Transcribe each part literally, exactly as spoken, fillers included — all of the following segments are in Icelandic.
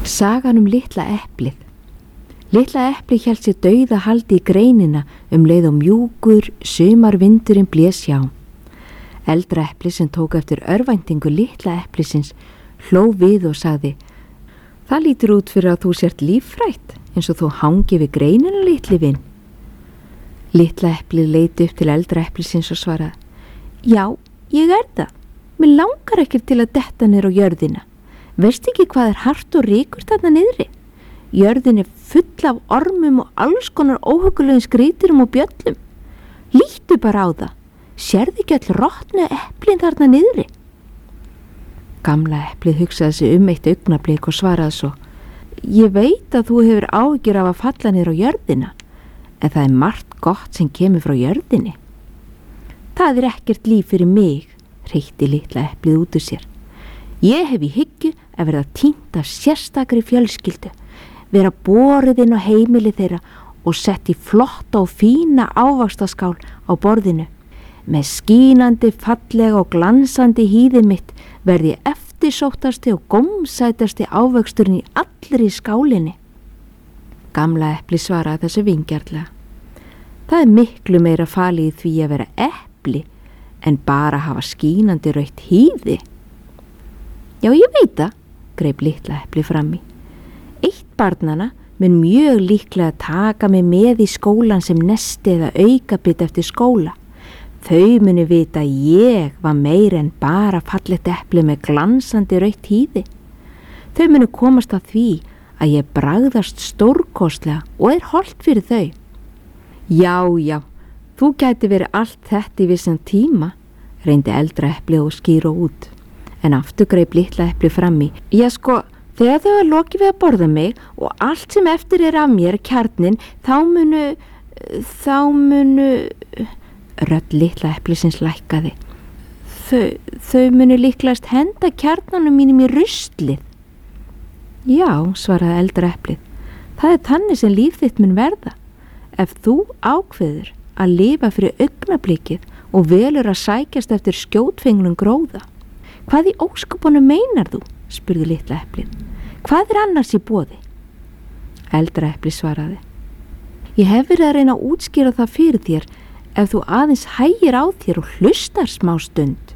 Sagan um litla eplið. Litla eplið hélt sér dauða haldi í greinina um leið og mjúkur sumarvindurinn blés hjá. Eldra eplið sem tók eftir örvæntingu litla eplisins hló við og sagði: Það lítur út fyrir að þú sért líffrætt eins og þú hangi við greinina, litli vin. Litla eplið leit upp til eldra eplisins og svaraði: Já, ég er það. Mér langar ekkert til að detta niður á jörðina. Veist ekki hvað er hart og ríkur þarna niðri? Jörðin er full af ormum og alls konar óhuggulegum skríturum og bjöllum. Líttu bara á það. Sérðu ekki all rotnu eplin þarna niðri? Gamla eplið hugsaði sig um eitt augnablik og svaraði svo: Ég veit að þú hefur áhyggjur af að falla niður á jörðina, en það er margt gott sem kemur frá jörðinni. Það er ekkert líf fyrir mig, hreytti litla eplið út úr sér. Ég hef í hyggju að verða týnt af sérstakri fjölskyldu, vera borið inn á heimili þeirra og sett í flotta og fína ávaxtaskál á borðinu. Með skínandi, fallega og glansandi hýði mitt verði eftirsóttasti og gómsætasti ávöxturinn í allri skálinni. Gamla epli svaraði þessu vingjarnlega: Það er miklu meira falið í því að vera epli en bara hafa skínandi rautt hýði. Já, ég veit það, greip litla epli fram í. Eitt barnanna mun mjög líklega taka mig með í skólan sem nesti eða aukabit eftir skóla. Þau muni vita að ég var meira en bara fallegt epli með glansandi rautt hýði. Þau muni komast að því að ég bragðast stórkostlega og er hollt fyrir þau. Já, já, þú gæti verið allt þetta í vissan tíma, reyndi eldra epli og skýra út. En aftur greip litla epli fram í. Já sko, þegar þau er lokið við að borða mig og allt sem eftir er af mér kjarnin, þá munu, þá munu, rödd litla eplisins lækkaði. Þau, þau munu líklegast henda kjarnanum mínum í ruslið. Já, svaraði eldra eplið, það er þannig sem líf þitt mun verða. Ef þú ákveður að lifa fyrir augnablikið og velur að sækjast eftir skjótfenglum gróða. Hvað í óskopunum meinar þú? Spurði litla eplið. Hvað er annars í boði? Eldra eplið svaraði: Ég hef verið að reyna að útskýra það fyrir þér ef þú aðeins hægir á þér og hlustar smá stund.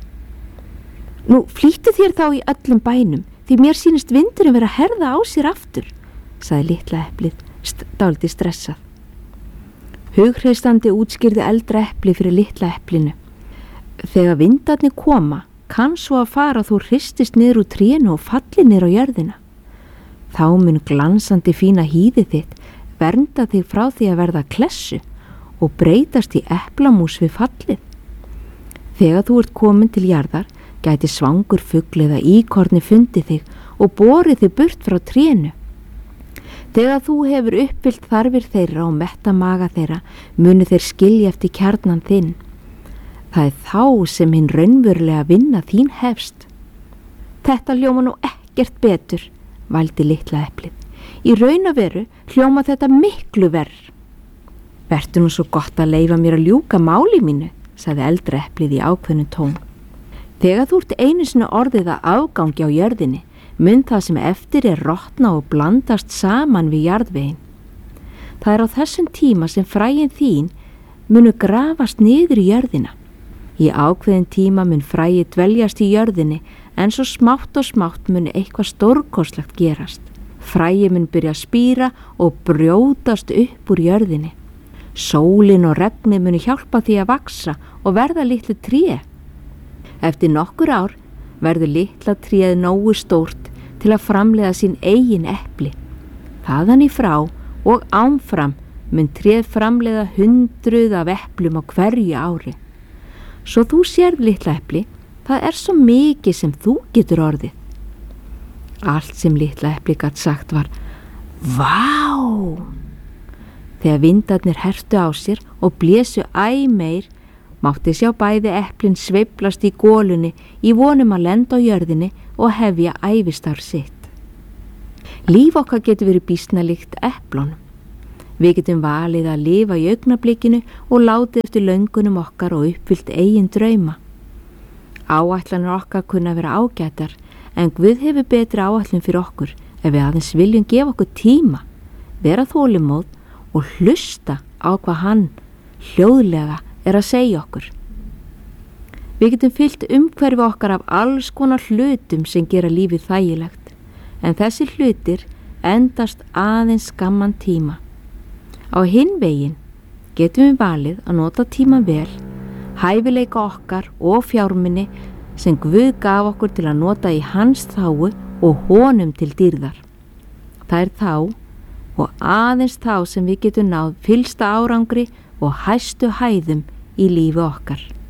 Nú, flýttu þér þá í öllum bænum, því mér sýnist vindurinn vera að herða á sér aftur, sagði litla eplið, st- dálítið stressað. Hughreystandi útskýrði eldra eplið fyrir litla eplinu. Þegar vindarnir koma, kann svo að fara þú hristist niður úr trénu og falli niður á jörðina. Þá mun glansandi fína hýði þitt vernda þig frá því að verða klessu og breytast í eplamús við fallið. Þegar þú ert komin til jarðar, gæti svangur fugl eða íkorni fundið þig og borið þig burt frá trénu. Þegar þú hefur uppfyllt þarfir þeirra og metta maga þeirra, munu þeir skilja eftir kjarnan þinn. Það er þá sem hinn raunverulega vinna þín hefst. Þetta hljóma nú ekkert betur, vældi litla eplið. Í raun og veru hljóma þetta miklu verr. Vertu nú svo gott að leyfa mér að ljúka máli mínu, sagði eldra eplið í ákveðnum tón. Þegar þú ert einu sinni orðið að afgangi á jörðinni, mun það sem eftir er rotna og blandast saman við jarðveginn. Það er á þessum tíma sem fræin þín munu grafast niður í jörðina. Í ákveðin tíma mun fræið dveljast í jörðinni en svo smátt og smátt mun eitthvað stórkostlegt gerast. Fræið mun byrja að spíra og brjótast upp úr jörðinni. Sólin og regnið munu hjálpa því að vaksa og verða litlu tré. Eftir nokkur ár verður litla tréð nógu stórt til að framleiða sín eigin epli. Þaðan í frá og áfram mun tréð framleiða hundruð af eplum á hverju ári. Svo þú sérð litla epli, það er svo mikið sem þú getur orðið. Allt sem litla epli gat sagt var: Vá! Þegar vindarnir hertu á sér og blésu æ meir, mátti sjá bæði eplin sveiflast í golunni í vonum að lenda á jörðinni og hefja ævistarf sitt. Líf okkar getur verið býsna líkt eplunum. Við getum valið að lifa í augnablikinu og látið eftir löngunum okkar og uppfyllt eigin drauma. Áætlanir okkar kunna vera ágætar, en Guð hefur betri áætlun fyrir okkur ef við aðeins viljum gefa okkur tíma, vera þolinmóð og hlusta á hvað hann hljóðlega er að segja okkur. Við getum fyllt umhverfi okkar af alls konar hlutum sem gera lífið þægilegt, en þessi hlutir endast aðeins skamman tíma. Á hinn veginn getum við valið að nota tíma vel, hæfileika okkar og fjármuni sem Guð gaf okkur til að nota í hans þágu og honum til dýrðar. Það er þá og aðeins þá sem við getum náð fyllsta árangri og hæstu hæðum í lífi okkar.